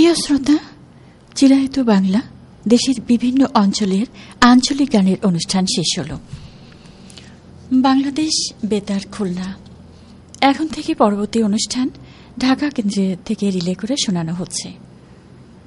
প্রিয় শ্রোতা, চিরায়ত বাংলা দেশের বিভিন্ন অঞ্চলের আঞ্চলিক গানের অনুষ্ঠান শেষ হল। বাংলাদেশ বেতার খুলনা। এখন থেকে পরবর্তী অনুষ্ঠান ঢাকা কেন্দ্র থেকে রিলে করে শোনানো হচ্ছে।